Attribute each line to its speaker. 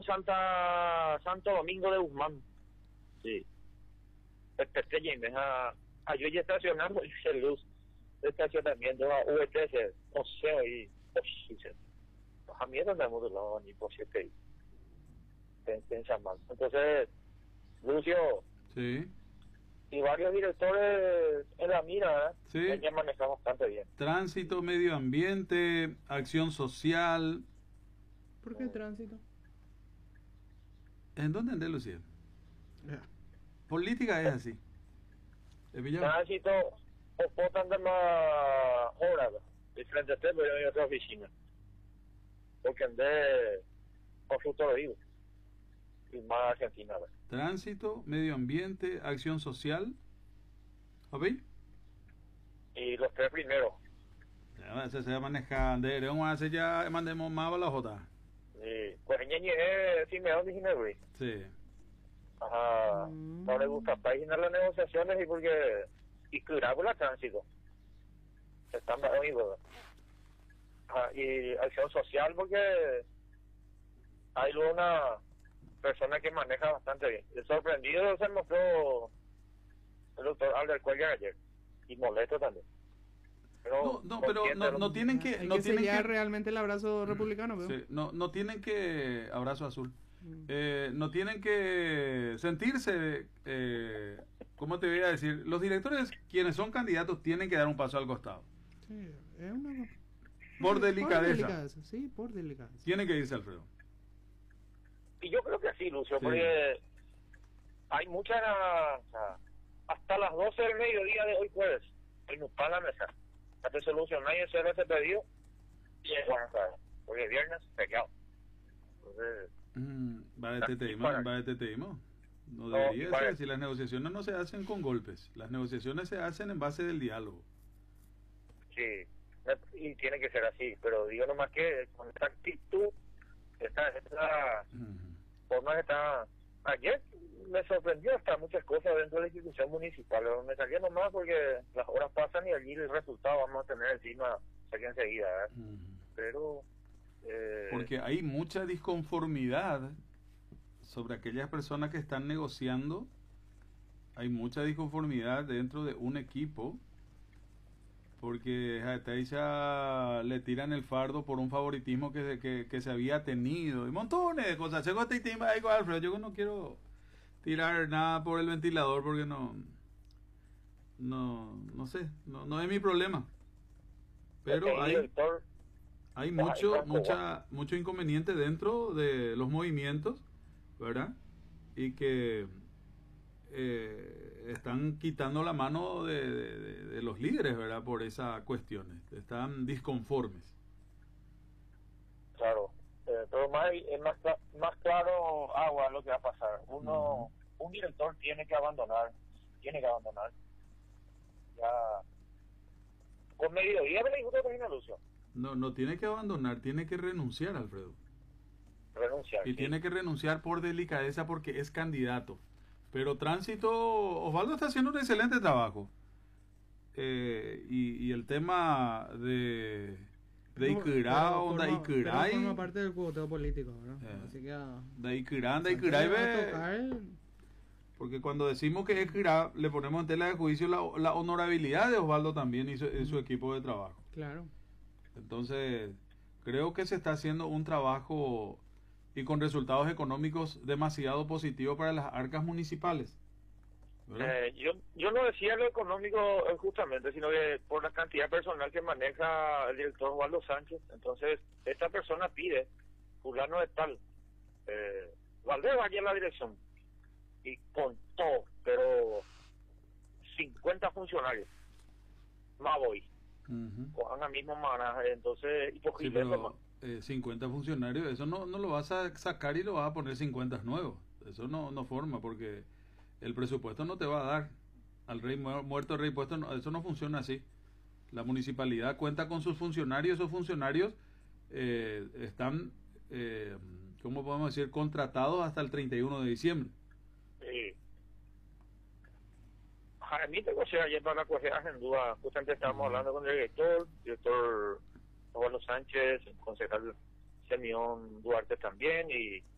Speaker 1: Santo Domingo de Guzmán. Sí. Este llegué a yo ya estacionando y se luz de estacionamiento a VTC, o sea, y a mí no me mudo la ni por siete pensan mal. Entonces, Lucio,
Speaker 2: Sí.
Speaker 1: y varios directores en la mira,
Speaker 2: Sí.
Speaker 1: ya manejamos bastante bien.
Speaker 2: Tránsito, medio ambiente, acción social.
Speaker 3: ¿Por qué tránsito?
Speaker 2: ¿En dónde andé, Lucía?
Speaker 3: Ya.
Speaker 2: Política es así. ¿He pillado?
Speaker 1: Tránsito, o puedo andar más horas, de frente a usted, pero yo en otra oficina. Porque andé con futuro vivo. Y más Argentina, ¿verdad?
Speaker 2: Tránsito, medio ambiente, acción social. ¿A ver?
Speaker 1: Y los tres primeros.
Speaker 2: Ya, se va a manejar. Vamos a hacer ya, mandemos más a la J.
Speaker 1: Pues ñeñe sí me da un güey.
Speaker 2: Sí.
Speaker 1: Ajá. No le gusta páginas las negociaciones y porque y cuidar con la tránsito. Están más amigos. Ajá. Y acción social porque hay luego una persona que maneja bastante bien. El sorprendido se mostró el doctor Albert Cuellar ayer y molesto también. Pero
Speaker 2: no tienen que...
Speaker 3: Hay
Speaker 2: no
Speaker 3: que
Speaker 2: tienen
Speaker 3: sellar
Speaker 2: que
Speaker 3: realmente el abrazo republicano, ¿veo?
Speaker 2: sí, no tienen que... Abrazo azul. No tienen que sentirse... ¿cómo te voy a decir? Los directores, quienes son candidatos, tienen que dar un paso al costado.
Speaker 3: Sí, es una...
Speaker 2: Por delicadeza.
Speaker 3: Sí, por delicadeza.
Speaker 2: Tienen que irse, Alfredo.
Speaker 1: Y yo creo que sí, Lucio,
Speaker 2: Sí.
Speaker 1: porque hay muchas... O sea, hasta las 12 del mediodía de hoy jueves, en UPA la mesa. Hasta solucionar y hacer ese pedido y es bueno, ¿sabes? Porque el viernes pecado. Entonces...
Speaker 2: Va de teteísmo. No debería ser así. Las negociaciones no se hacen con golpes. Las negociaciones se hacen en base del diálogo.
Speaker 1: Sí, y tiene que ser así, pero digo nomás que con esta actitud, esta forma que está... Ayer me sorprendió hasta muchas cosas dentro de la institución municipal, pero me saqué nomás porque las horas pasan y allí el resultado vamos a tener encima, saqué enseguida, pero...
Speaker 2: porque hay mucha disconformidad sobre aquellas personas que están negociando. Hay mucha disconformidad dentro de un equipo porque a Teixa le tiran el fardo por un favoritismo que se había tenido y montones de cosas. Alfredo, yo no quiero tirar nada por el ventilador porque no sé, no es mi problema, pero hay mucho inconveniente dentro de los movimientos, ¿verdad? Y que están quitando la mano de los líderes, ¿verdad? Por esas cuestiones, están disconformes.
Speaker 1: Claro, pero es más claro agua lo que va a pasar. Un director tiene que abandonar, ya con mediodía me le gusta también, Lucio.
Speaker 2: No tiene que abandonar, tiene que renunciar, Alfredo.
Speaker 1: Renunciar.
Speaker 2: Y
Speaker 1: sí.
Speaker 2: tiene que renunciar por delicadeza porque es candidato. Pero Tránsito, Osvaldo está haciendo un excelente trabajo. Y el tema de Icurao, de Icuray.
Speaker 3: Forma parte del cuoteo político, ¿verdad? Así que
Speaker 2: de Icuray, porque cuando decimos que es Icurá, le ponemos en tela de juicio la honorabilidad de Osvaldo también y su equipo de trabajo.
Speaker 3: Claro.
Speaker 2: Entonces, creo que se está haciendo un trabajo y con resultados económicos demasiado positivos para las arcas municipales.
Speaker 1: Yo no decía lo económico justamente, sino que por la cantidad personal que maneja el director Osvaldo Sánchez. Entonces, esta persona pide, fulano de tal, Valdés vaya en la dirección, y con todo, pero 50 funcionarios, más voy, con la misma manera, entonces, y por
Speaker 2: sí, pero 50 funcionarios, eso no lo vas a sacar y lo vas a poner 50 nuevos, eso no forma, porque el presupuesto no te va a dar al rey muerto, el rey puesto, eso no funciona así. La municipalidad cuenta con sus funcionarios, esos funcionarios están, ¿cómo podemos decir?, contratados hasta el 31 de diciembre.
Speaker 1: Sí. Jaime, o sea, ayer para la cuestión en duda, justamente estábamos hablando con el director Osvaldo Sánchez, el concejal Simeón Duarte también, y